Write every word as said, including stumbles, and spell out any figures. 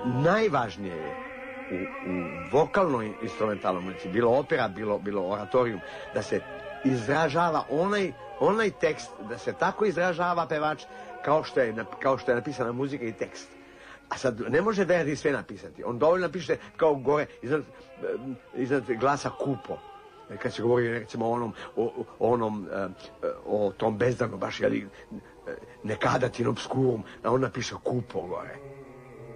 najvažnije je u, u vokalnoj instrumentalnoj muzici, bilo opera, bilo, bilo oratorijum, da se izražava onaj, onaj tekst, da se tako izražava pevač kao što je, kao što je napisana muzika i tekst. A sad ne može Verdi sve napisati. On dovoljno napiše kao gore, iznad, iznad glasa kupo. Kad se govori recimo o onom, o, o, onom, o, o tom bezdanu baš, jeli, nekadatin obskurum, a on napiše kupo gore.